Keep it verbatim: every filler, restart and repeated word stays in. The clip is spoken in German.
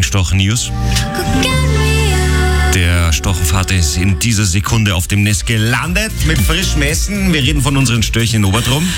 Storchen-News. Der Stochenvater ist in dieser Sekunde auf dem Nest gelandet mit frischem Essen. Wir reden von unseren Störchen in Obertrum.